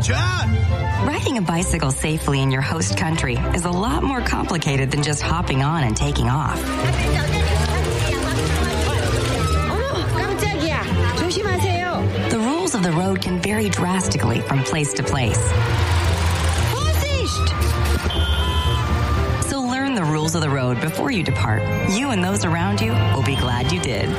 chat. Riding a bicycle safely in your host country is a lot more complicated than just hopping on and taking off. The rules of the road can vary drastically from place to place. So learn the rules of the road before you depart. You and those around you will be glad you did.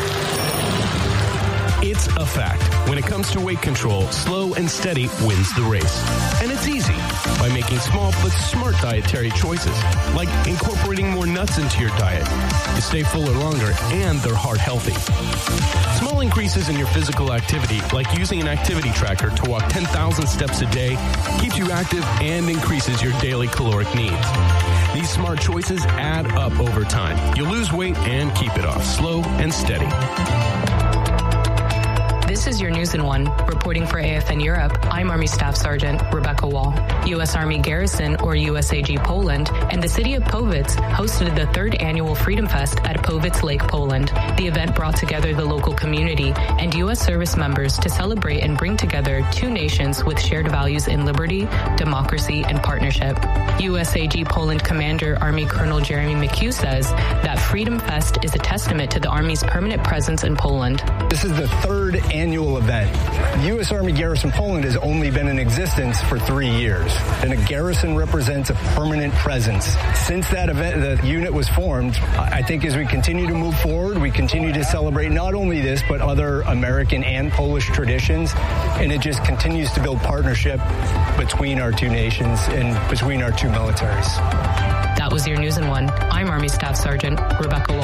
It's a fact. When it comes to weight control, slow and steady wins the race. And it's easy by making small but smart dietary choices, like incorporating more nuts into your diet to stay fuller longer, and they're heart healthy. Small increases in your physical activity, like using an activity tracker to walk 10,000 steps a day, keeps you active and increases your daily caloric needs. These smart choices add up over time. You'll lose weight and keep it off, slow and steady. This is your News in One. Reporting for AFN Europe, I'm Army Staff Sergeant Rebecca Wall. U.S. Army Garrison, or USAG Poland, and the city of Powidz hosted the third annual Freedom Fest at Powidz Lake, Poland. The event brought together the local community and U.S. service members to celebrate and bring together two nations with shared values in liberty, democracy, and partnership. USAG Poland Commander Army Colonel Jeremy McHugh says that Freedom Fest is a testament to the Army's permanent presence in Poland. This is the third annual event. U.S. Army Garrison Poland has only been in existence for 3 years, and a garrison represents a permanent presence. Since that event, the unit was formed, I think as we continue to move forward, we continue to celebrate not only this, but other American and Polish traditions, and it just continues to build partnership between our two nations and between our two militaries. That was your News in One. I'm Army Staff Sergeant Rebecca Wall.